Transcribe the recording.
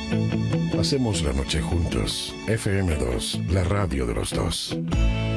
Pasemos la noche juntos. FM2, la radio de los dos.